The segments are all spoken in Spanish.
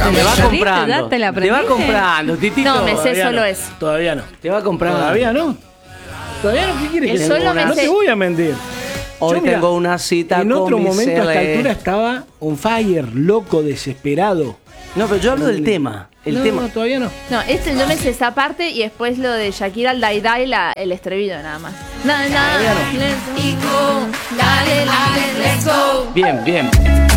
Te va ¿Ya comprando. te la Te va aprendiste? comprando, Titito. No, me sé Todavía solo no. eso. Todavía no. Te va comprando. Todavía no. Todavía no. ¿Qué quieres El que solo te me No sé. te voy a mentir. Hoy Yo, mira, tengo una cita en con otro mi momento a esta CL. altura estaba on fire, loco, desesperado. No, pero yo hablo del tema. El no, tema. no, todavía no. No, yo me sé esa parte y después lo de Shakira al Dai Dai, el estribillo nada más. Let's go. Bien, bien.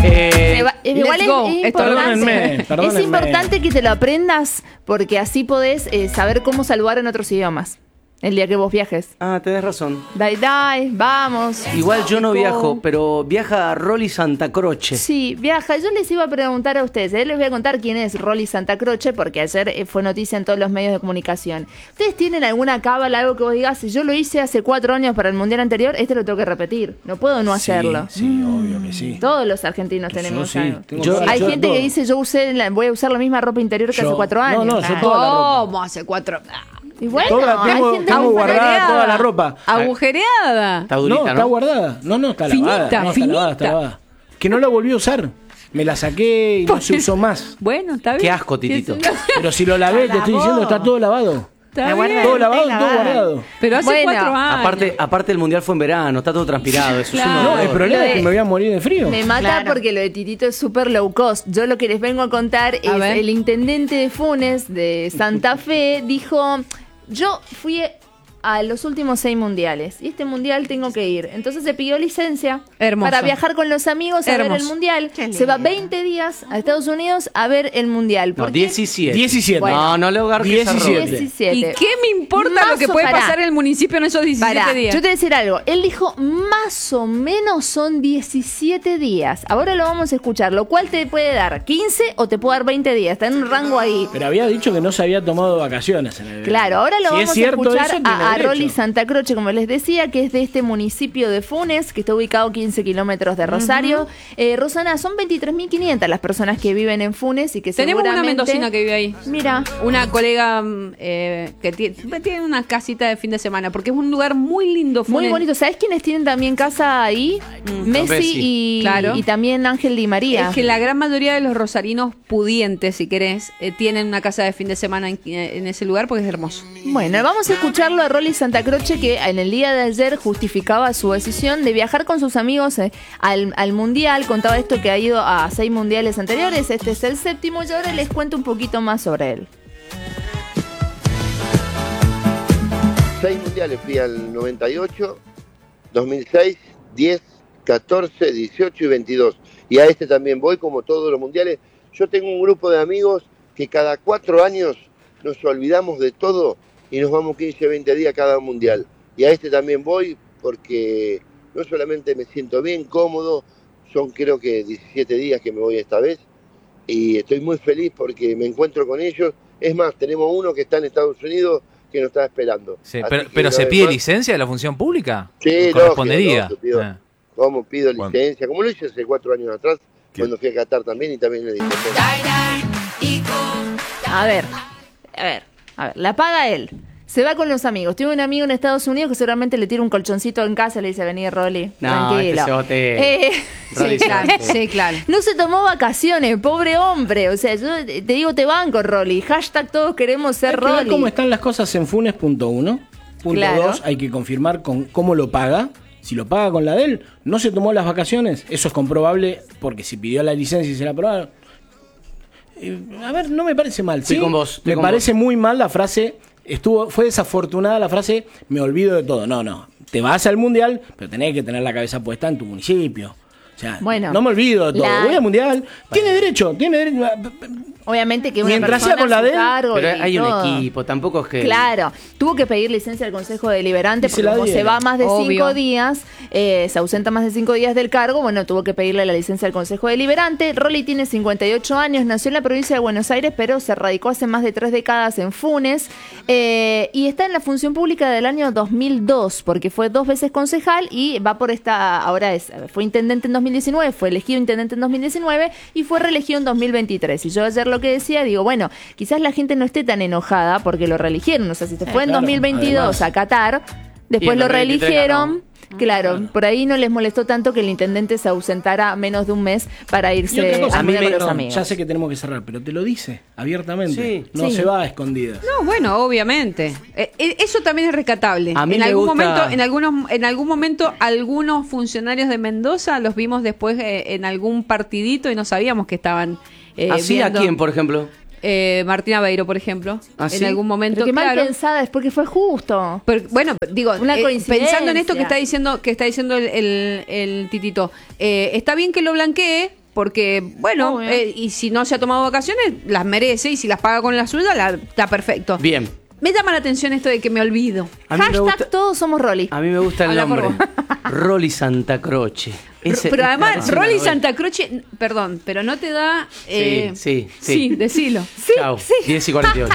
Igual Let's go. es Esto importante. perdónenme. Es importante que te lo aprendas porque así podés saber cómo saludar en otros idiomas el día que vos viajes. Ah, tenés razón. Dai Dai, vamos. Igual yo no Let's go. viajo, pero viaja Rolly Santa Croce. Sí, viaja. Yo les iba a preguntar a ustedes, les voy a contar quién es Rolly Santa Croce, porque ayer fue noticia en todos los medios de comunicación. ¿Ustedes tienen alguna cábala, algo que vos digas, yo lo hice hace 4 años para el Mundial anterior, lo tengo que repetir? No puedo no hacerlo. Sí, obvio que sí. Todos los argentinos tenemos sí, algo. tengo Hay yo gente todo. que dice, voy a usar la misma ropa interior que hace 4 años. No, yo toda la ropa. ¿Cómo hace 4? Y bueno, Toda- hay tengo- gente tengo muy guardada fanática. toda la ropa. Agujereada. Está durita, No, ¿no? está guardada. No, está Finita, lavada. No, finita. está lavada. Que no la volví a usar. Me la saqué y no se usó más. Bueno, está bien. Qué asco, Titito. Pero si lo lavé, te estoy diciendo, está todo lavado. Está La bien. guarda- Todo lavado, está todo lavada. guardado. Pero hace Bueno, 4 años. Aparte el mundial fue en verano, está todo transpirado. Eso Claro. es un No, horror. el problema Lo de- es que me voy a morir de frío. Me mata Claro. porque lo de Titito es súper low cost. Yo lo que les vengo a contar es ver. el intendente de Funes, de Santa Fe, dijo, yo fui a los últimos 6 mundiales y este mundial tengo que ir. Entonces se pidió licencia Hermoso. para viajar con los amigos a ver el Hermoso. mundial. Qué Se va lindo. 20 días a Estados Unidos a ver el mundial. No, ¿Por qué? 17. 17. Bueno. No le hogarques a 17. Rolly. 17. ¿Y qué me importa Más lo que o- puede pará. pasar en el municipio en esos 17 Pará, días? yo te voy a decir algo. Él dijo más o menos son 17 días. Ahora lo vamos a escuchar. Lo cual te puede dar 15 o te puede dar 20 días. Está en un rango ahí. Pero había dicho que no se había tomado vacaciones en el Claro, ahora lo Si es vamos a cierto escuchar eso, tiene a derecho. Rolly Santa Croce, como les decía, que es de este municipio de Funes, que está ubicado 15 kilómetros de Rosario. Rosana, son 23.500 las personas que viven en Funes y que Tenemos una seguramente... mendocina que vive ahí. Mira, Una colega que tiene una casita de fin de semana, porque es un lugar muy lindo. muy Funes. bonito. ¿Sabes quiénes tienen también casa ahí? Messi Messi. y, Claro. y también Ángel Di María. Es que la gran mayoría de los rosarinos pudientes, si querés, tienen una casa de fin de semana en ese lugar porque es hermoso. Bueno, vamos a escucharlo a Rolly Santa Croce, que en el día de ayer justificaba su decisión de viajar con sus amigos al Mundial. Contaba esto que ha ido a 6 mundiales anteriores. Este es el 7º y ahora les cuento un poquito más sobre él. 6 mundiales fui al 98, 2006, 10, 14, 18 y 22. Y a este también voy, como todos los mundiales. Yo tengo un grupo de amigos que cada 4 años nos olvidamos de todo y nos vamos 15, 20 días cada mundial. Y a este también voy porque no solamente me siento bien, cómodo, son creo que 17 días que me voy esta vez. Y estoy muy feliz porque me encuentro con ellos. Es más, tenemos uno que está en Estados Unidos que nos está esperando. Sí, Así pero que pero lo ¿se pide demás- licencia de la función pública? Sí, ¿Correspondería? lógico, pido. Ah. ¿Cómo pido Bueno. licencia? Como lo hice hace 4 años atrás, cuando fui a Qatar también y también le dije. A ver, la paga él. Se va con los amigos. Tiene un amigo en Estados Unidos que seguramente le tira un colchoncito en casa y le dice, vení, Rolly, No, tranquilo. este se hotel. sí, Rolly se claro. hotel. Sí, claro. No se tomó vacaciones, pobre hombre. O sea, yo te digo, te banco, Rolly. Hashtag todos queremos ser Hay que ver Rolly. cómo están las cosas en Funes, punto 1. Punto Claro. 2, hay que confirmar con cómo lo paga. Si lo paga con la de él, no se tomó las vacaciones. Eso es comprobable porque si pidió la licencia y se la aprobaron. A ver, no me parece mal. Estoy ¿sí? con vos, estoy Me con parece muy mal la frase. Fue desafortunada la frase, me olvido de todo. No. Te vas al mundial, pero tenés que tener la cabeza puesta en tu municipio. O sea, Bueno, no me olvido de todo. Voy al mundial. Tiene derecho. Obviamente que una Mientras sea persona con la a su de él, cargo Pero y hay un todo. equipo, tampoco es que... Claro, tuvo que pedir licencia al Consejo Deliberante Y se porque la como se dieron. va más de Obvio. 5 días, se ausenta más de 5 días del cargo, bueno, tuvo que pedirle la licencia al Consejo Deliberante. Rolly tiene 58 años, nació en la provincia de Buenos Aires, pero se radicó hace más de 3 décadas en Funes y está en la función pública del año 2002, porque fue 2 veces concejal y va por fue intendente en 2019, fue elegido intendente en 2019 y fue reelegido en 2023. Y yo ayer lo que decía, digo, bueno, quizás la gente no esté tan enojada porque lo reeligieron, o sea, si se fue en claro, 2022 además. a Qatar, Después en lo 2023 reeligieron. Claro, por ahí no les molestó tanto que el intendente se ausentara menos de un mes para Y irse otra cosa, a comer con los perdón, amigos. ya sé que tenemos que cerrar, pero te lo dice abiertamente. Sí. No Sí. se va a escondidas. No, bueno, obviamente. Eso también es rescatable. A mí En me algún gusta- momento, en algún momento, algunos funcionarios de Mendoza los vimos después en algún partidito y no sabíamos que estaban ¿Así a viendo. quién, por ejemplo? Martina Beiro, por ejemplo. ¿Ah, en sí? algún momento, Pero qué mal claro. pensada es porque fue justo. Pero, bueno, digo, Una coincidencia. pensando en esto que está diciendo el titito, está bien que lo blanquee, porque, bueno, Obvio. y si no se ha tomado vacaciones, las merece, y si las paga con la suya, está perfecto. Bien. Me llama la atención esto de que me olvido. A mí me Hashtag gusta, todos somos Rolly. a mí me gusta el Habla por nombre. Rolly Santa Croce. Pero además, ese Rolly me lo doy. Santa Croce, perdón, pero no te da... Sí. Sí, decilo. Chau, 10:48.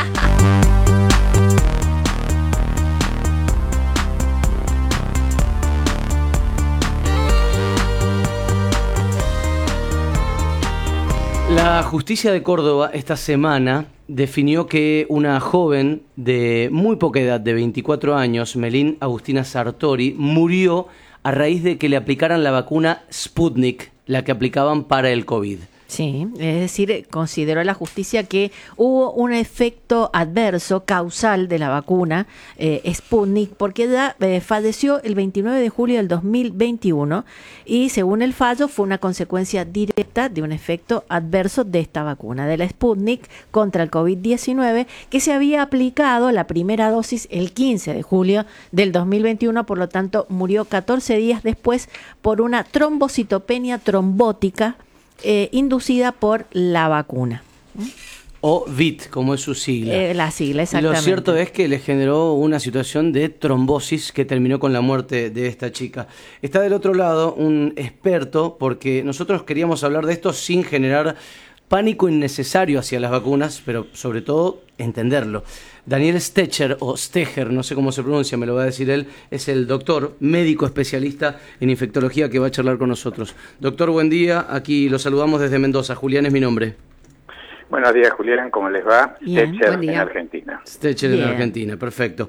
La justicia de Córdoba esta semana definió que una joven de muy poca edad, de 24 años, Melín Agustina Sartori, murió a raíz de que le aplicaran la vacuna Sputnik, la que aplicaban para el COVID. Sí, es decir, consideró la justicia que hubo un efecto adverso causal de la vacuna Sputnik, porque ella falleció el 29 de julio del 2021 y según el fallo fue una consecuencia directa de un efecto adverso de esta vacuna, de la Sputnik contra el COVID-19, que se había aplicado la primera dosis el 15 de julio del 2021, por lo tanto murió 14 días después por una trombocitopenia trombótica inducida por la vacuna. O VIT, como es su sigla. La sigla, exactamente. Lo cierto es que le generó una situación de trombosis que terminó con la muerte de esta chica. Está del otro lado un experto, porque nosotros queríamos hablar de esto sin generar pánico innecesario hacia las vacunas, pero sobre todo entenderlo. Daniel Stecher, o Stecher, no sé cómo se pronuncia, me lo va a decir él, es el doctor, médico especialista en infectología que va a charlar con nosotros. Doctor, buen día, aquí lo saludamos desde Mendoza. Julián es mi nombre. Buenos días, Julián, ¿cómo les va? Bien, Stecher buen día. en Argentina. Stecher en Bien. Argentina, perfecto.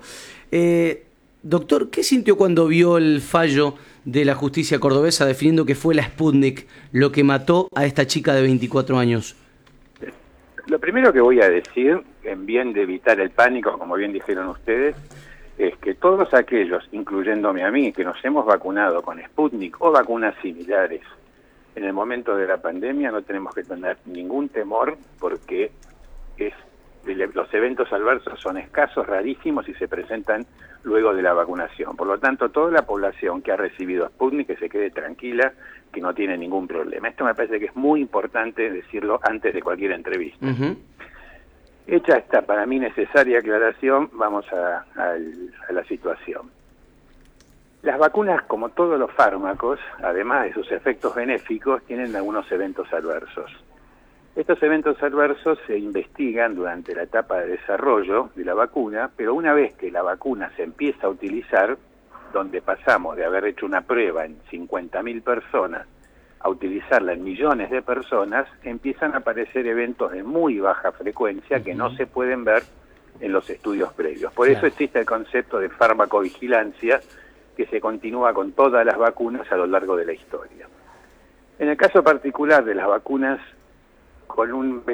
Doctor, ¿qué sintió cuando vio el fallo de la justicia cordobesa definiendo que fue la Sputnik lo que mató a esta chica de 24 años? Lo primero que voy a decir, en bien de evitar el pánico, como bien dijeron ustedes, es que todos aquellos, incluyéndome a mí, que nos hemos vacunado con Sputnik o vacunas similares en el momento de la pandemia, no tenemos que tener ningún temor porque los eventos adversos son escasos, rarísimos y se presentan luego de la vacunación. Por lo tanto, toda la población que ha recibido Sputnik que se quede tranquila, que no tiene ningún problema. Esto me parece que es muy importante decirlo antes de cualquier entrevista. Ujú. Hecha esta para mí necesaria aclaración, vamos a la situación. Las vacunas, como todos los fármacos, además de sus efectos benéficos, tienen algunos eventos adversos. Estos eventos adversos se investigan durante la etapa de desarrollo de la vacuna, pero una vez que la vacuna se empieza a utilizar, donde pasamos de haber hecho una prueba en 50.000 personas a utilizarla en millones de personas, empiezan a aparecer eventos de muy baja frecuencia que no se pueden ver en los estudios previos. Por eso existe el concepto de farmacovigilancia que se continúa con todas las vacunas a lo largo de la historia. En el caso particular de las vacunas con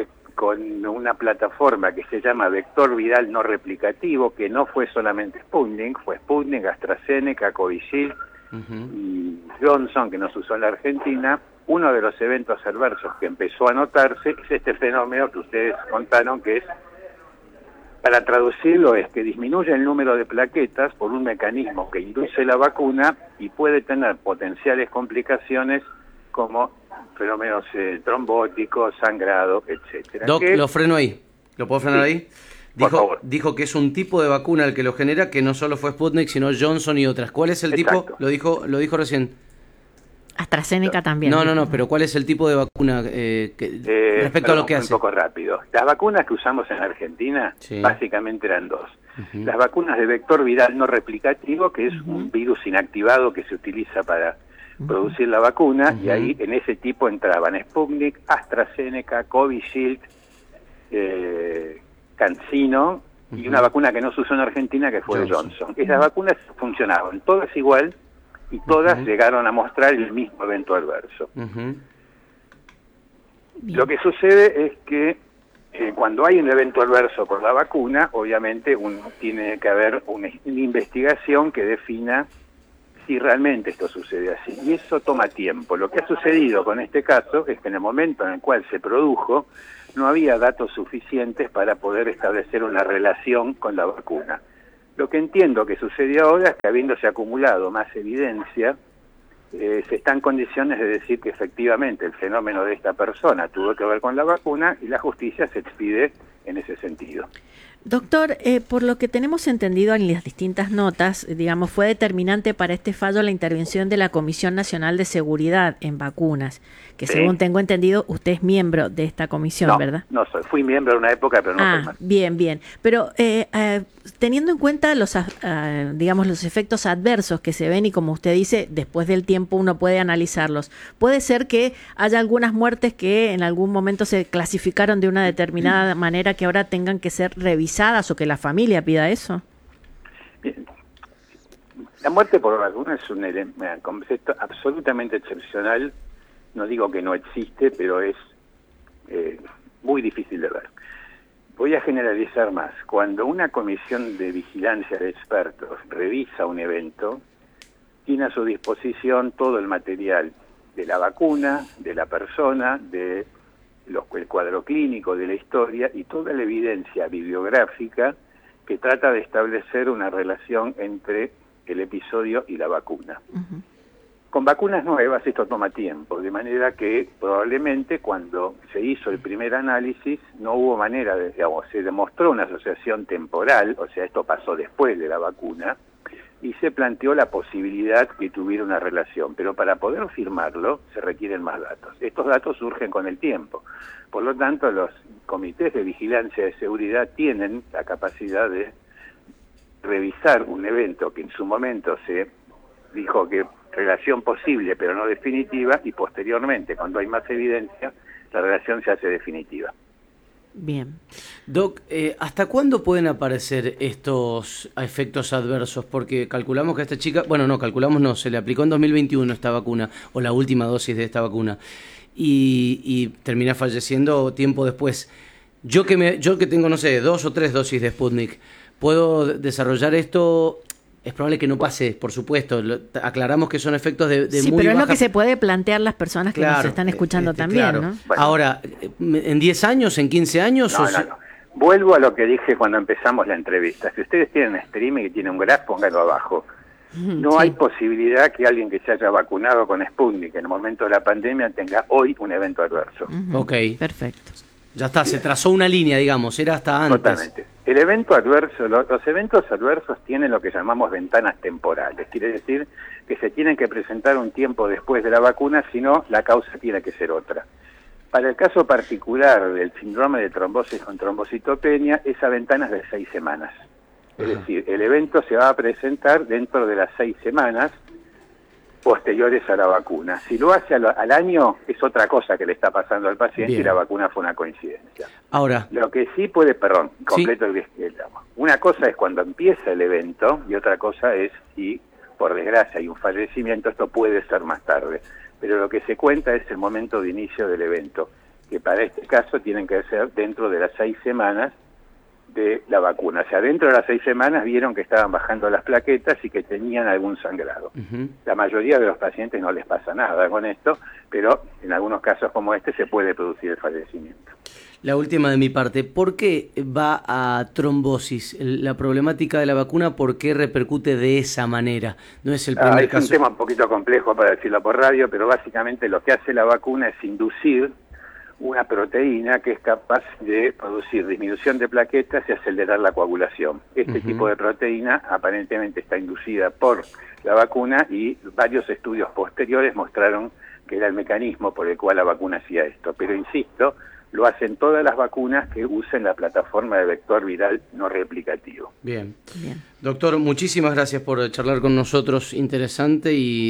una plataforma que se llama vector viral no replicativo, que no fue solamente Sputnik, fue Sputnik, AstraZeneca, Covishield y Johnson, que nos usó en la Argentina. Uno de los eventos adversos que empezó a notarse es este fenómeno que ustedes contaron, que es, para traducirlo, es que disminuye el número de plaquetas por un mecanismo que induce la vacuna y puede tener potenciales complicaciones como fenómenos trombóticos, sangrado, etcétera. Doc, lo freno ahí. ¿Lo puedo frenar ahí? Por favor. Dijo que es un tipo de vacuna el que lo genera, que no solo fue Sputnik, sino Johnson y otras. ¿Cuál es el Exacto. tipo? Lo dijo recién. AstraZeneca también. No, pero ¿cuál es el tipo de vacuna respecto a lo que hace? Un poco rápido. Las vacunas que usamos en Argentina Sí. básicamente eran dos. Las vacunas de vector viral no replicativo, que es un virus inactivado que se utiliza para producir la vacuna, y ahí en ese tipo entraban Sputnik, AstraZeneca, Covishield, CanSino y una vacuna que no se usó en Argentina, que fue de Johnson. Esas vacunas funcionaban, todas igual, y todas llegaron a mostrar el mismo evento adverso. Lo que sucede es que cuando hay un evento adverso por la vacuna, obviamente tiene que haber una investigación que defina si realmente esto sucede así. Y eso toma tiempo. Lo que ha sucedido con este caso es que en el momento en el cual se produjo, no había datos suficientes para poder establecer una relación con la vacuna. Lo que entiendo que sucedió ahora es que, habiéndose acumulado más evidencia, se está en condiciones de decir que efectivamente el fenómeno de esta persona tuvo que ver con la vacuna y la justicia se expide en ese sentido. Doctor, por lo que tenemos entendido en las distintas notas, digamos, fue determinante para este fallo la intervención de la Comisión Nacional de Seguridad en Vacunas, que según tengo entendido, usted es miembro de esta comisión, ¿verdad? No soy, fui miembro en una época, pero no soy más. Bien. Pero teniendo en cuenta digamos, los efectos adversos que se ven y como usted dice, después del tiempo uno puede analizarlos, ¿puede ser que haya algunas muertes que en algún momento se clasificaron de una determinada manera que ahora tengan que ser revisadas o que la familia pida eso? Bien. La muerte por vacuna es un concepto absolutamente excepcional. No digo que no existe, pero es muy difícil de ver. Voy a generalizar más. Cuando una comisión de vigilancia de expertos revisa un evento, tiene a su disposición todo el material de la vacuna, de la persona, de el cuadro clínico, de la historia y toda la evidencia bibliográfica que trata de establecer una relación entre el episodio y la vacuna. Con vacunas nuevas esto toma tiempo, de manera que probablemente cuando se hizo el primer análisis no hubo manera de, digamos, se demostró una asociación temporal, o sea, esto pasó después de la vacuna, y se planteó la posibilidad que tuviera una relación, pero para poder firmarlo se requieren más datos. Estos datos surgen con el tiempo, por lo tanto los comités de vigilancia de seguridad tienen la capacidad de revisar un evento que en su momento se dijo que relación posible pero no definitiva, y posteriormente, cuando hay más evidencia, la relación se hace definitiva. Bien. Doc, ¿hasta cuándo pueden aparecer estos efectos adversos? Porque calculamos que a esta chica, se le aplicó en 2021 esta vacuna, o la última dosis de esta vacuna, y termina falleciendo tiempo después. Yo que tengo, no sé, 2 o 3 dosis de Sputnik, ¿puedo desarrollar esto? Es probable que no pase, por supuesto. Aclaramos que son efectos de sí, muy pero baja... es lo que se puede plantear las personas que nos están escuchando también, claro. ¿no? Bueno. Ahora, ¿en 10 años, en 15 años? No. Vuelvo a lo que dije cuando empezamos la entrevista. Si ustedes tienen streaming y tienen un graph, pónganlo abajo. No hay posibilidad que alguien que se haya vacunado con Sputnik en el momento de la pandemia tenga hoy un evento adverso. Ok. Perfecto. Ya está, se trazó una línea, digamos, era hasta antes. Totalmente. El evento adverso, los eventos adversos tienen lo que llamamos ventanas temporales. Quiere decir que se tienen que presentar un tiempo después de la vacuna, si no, la causa tiene que ser otra. Para el caso particular del síndrome de trombosis con trombocitopenia, esa ventana es de 6 semanas. Es decir, el evento se va a presentar dentro de las 6 semanas posteriores a la vacuna. Si lo hace al año, es otra cosa que le está pasando al paciente. Bien. Y la vacuna fue una coincidencia. Ahora, lo que sí puede, completo el una cosa es cuando empieza el evento y otra cosa es si, por desgracia, hay un fallecimiento, esto puede ser más tarde. Pero lo que se cuenta es el momento de inicio del evento, que para este caso tienen que ser dentro de las 6 semanas de la vacuna. O sea, dentro de las 6 semanas vieron que estaban bajando las plaquetas y que tenían algún sangrado. La mayoría de los pacientes no les pasa nada con esto, pero en algunos casos como este se puede producir el fallecimiento. La última de mi parte, ¿por qué va a trombosis? La problemática de la vacuna, ¿por qué repercute de esa manera? No es el primer caso. Es un tema un poquito complejo para decirlo por radio, pero básicamente lo que hace la vacuna es inducir una proteína que es capaz de producir disminución de plaquetas y acelerar la coagulación. Este tipo de proteína aparentemente está inducida por la vacuna y varios estudios posteriores mostraron que era el mecanismo por el cual la vacuna hacía esto. Pero insisto, lo hacen todas las vacunas que usen la plataforma de vector viral no replicativo. Bien. Doctor, muchísimas gracias por charlar con nosotros. Interesante y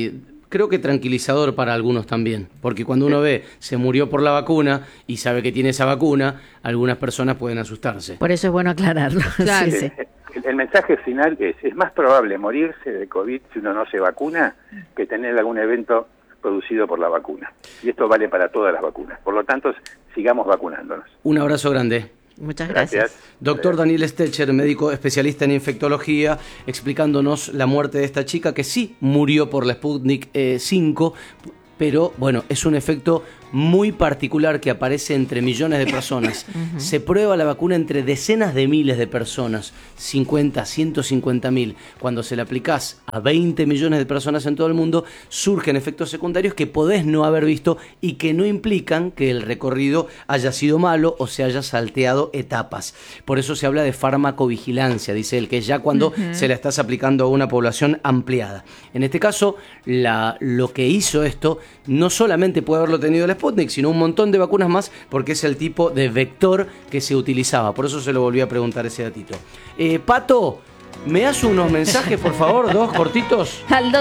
creo que tranquilizador para algunos también, porque cuando uno ve se murió por la vacuna y sabe que tiene esa vacuna, algunas personas pueden asustarse. Por eso es bueno aclararlo. Claro. Sí, sí. El mensaje final es más probable morirse de COVID si uno no se vacuna que tener algún evento producido por la vacuna. Y esto vale para todas las vacunas. Por lo tanto, sigamos vacunándonos. Un abrazo grande. Muchas gracias. Doctor Daniel Stecher, médico especialista en infectología, explicándonos la muerte de esta chica que sí murió por la Sputnik 5, pero bueno, es un efecto muy particular que aparece entre millones de personas. Se prueba la vacuna entre decenas de miles de personas, 50, 150 mil. Cuando se la aplicás a 20 millones de personas en todo el mundo, surgen efectos secundarios que podés no haber visto y que no implican que el recorrido haya sido malo o se haya salteado etapas. Por eso se habla de farmacovigilancia, dice él, que es ya cuando se la estás aplicando a una población ampliada. En este caso, lo que hizo esto no solamente puede haberlo tenido la Sputnik, sino un montón de vacunas más, porque es el tipo de vector que se utilizaba. Por eso se lo volví a preguntar ese datito. Pato, ¿me das unos mensajes, por favor? Dos cortitos. Al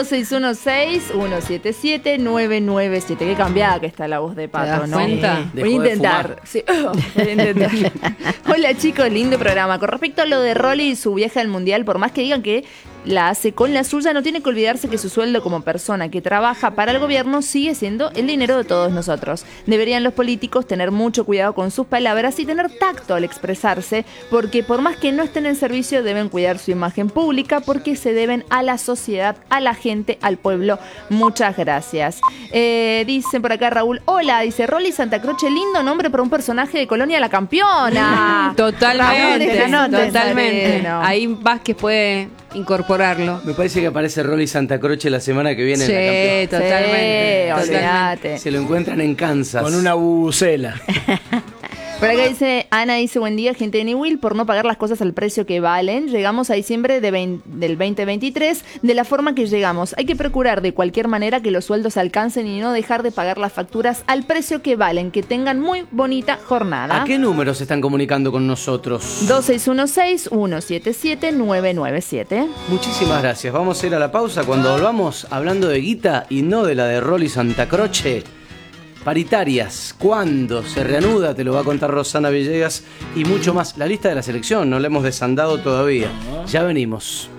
2616-177-997. Qué cambiada que está la voz de Pato, ¿Te das ¿no? cuenta? Voy a intentar. Sí. Voy a intentar. Hola chicos, lindo programa. Con respecto a lo de Rolly y su viaje al Mundial, por más que digan que la hace con la suya, no tiene que olvidarse que su sueldo como persona que trabaja para el gobierno sigue siendo el dinero de todos nosotros. Deberían los políticos tener mucho cuidado con sus palabras y tener tacto al expresarse, porque por más que no estén en servicio deben cuidar su imagen pública, porque se deben a la sociedad, a la gente, al pueblo. Muchas gracias. Dicen por acá Raúl, hola, dice Rolly Santa Croce, lindo nombre para un personaje de Colonia La Campeona. Totalmente, Raúl, totalmente. no. Ahí Vázquez puede incorporarlo. Me parece que aparece Rolly Santa Croce la semana que viene en la Sí, Campeona. totalmente. Sí, olvídate. Se lo encuentran en Kansas. Con una bucela. Por acá dice, Ana dice, buen día, gente de Newell, por no pagar las cosas al precio que valen. Llegamos a diciembre del 2023 de la forma que llegamos. Hay que procurar de cualquier manera que los sueldos alcancen y no dejar de pagar las facturas al precio que valen. Que tengan muy bonita jornada. ¿A qué números se están comunicando con nosotros? 2616-177-997. Muchísimas gracias. Vamos a ir a la pausa cuando volvamos hablando de guita y no de la de Rolly Santa Croce. Paritarias, ¿cuándo se reanuda? Te lo va a contar Rosana Villegas y mucho más. La lista de la selección, no la hemos desandado todavía. Ya venimos.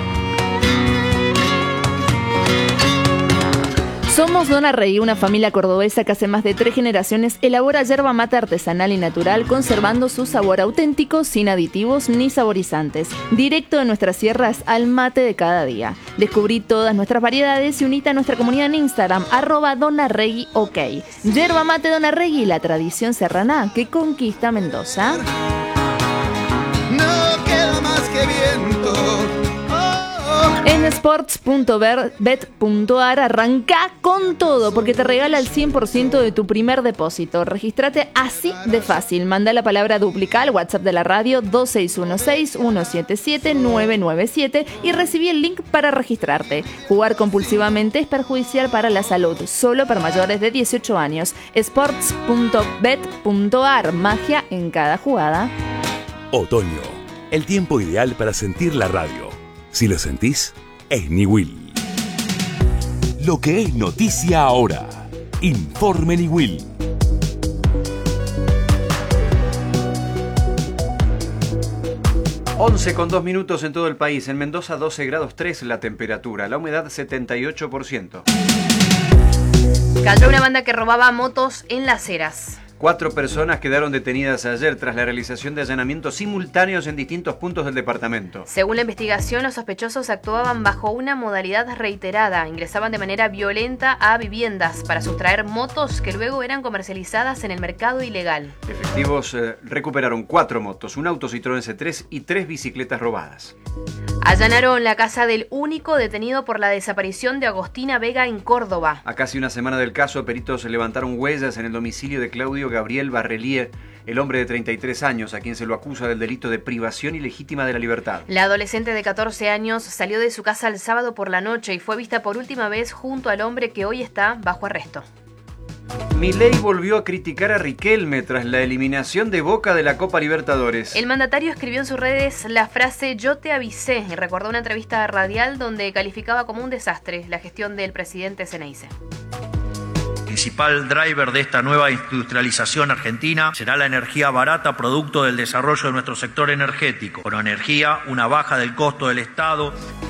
Somos Dona Rey, una familia cordobesa que hace más de 3 generaciones elabora yerba mate artesanal y natural, conservando su sabor auténtico, sin aditivos ni saborizantes. Directo de nuestras sierras al mate de cada día. Descubrí todas nuestras variedades y unite a nuestra comunidad en Instagram, @DonaRegui_OK. Yerba mate Dona Regui, la tradición serrana que conquista Mendoza. No queda más que viento. En sports.bet.ar arranca con todo porque te regala el 100% de tu primer depósito. Regístrate así de fácil. Manda la palabra dúplica al WhatsApp de la radio 2616-177-997 y recibí el link para registrarte. Jugar compulsivamente es perjudicial para la salud. Solo para mayores de 18 años. Sports.bet.ar. Magia en cada jugada. Otoño, el tiempo ideal para sentir la radio. Si lo sentís, es Newell. Lo que es noticia ahora. Informe Newell. Con 2 minutos en todo el país. En Mendoza 12 grados 3 la temperatura. La humedad 78%. Cayó una banda que robaba motos en Las Heras. 4 personas quedaron detenidas ayer tras la realización de allanamientos simultáneos en distintos puntos del departamento. Según la investigación, los sospechosos actuaban bajo una modalidad reiterada. Ingresaban de manera violenta a viviendas para sustraer motos que luego eran comercializadas en el mercado ilegal. Efectivos recuperaron 4 motos, un auto Citroën C3 y 3 bicicletas robadas. Allanaron la casa del único detenido por la desaparición de Agostina Vega en Córdoba. A casi una semana del caso, peritos levantaron huellas en el domicilio de Claudio Gabriel Barrelier, el hombre de 33 años, a quien se lo acusa del delito de privación ilegítima de la libertad. La adolescente de 14 años salió de su casa el sábado por la noche y fue vista por última vez junto al hombre que hoy está bajo arresto. Milei volvió a criticar a Riquelme tras la eliminación de Boca de la Copa Libertadores. El mandatario escribió en sus redes la frase "yo te avisé" y recordó una entrevista radial donde calificaba como un desastre la gestión del presidente Ceneice. El principal driver de esta nueva industrialización argentina será la energía barata, producto del desarrollo de nuestro sector energético. Con energía, una baja del costo del Estado.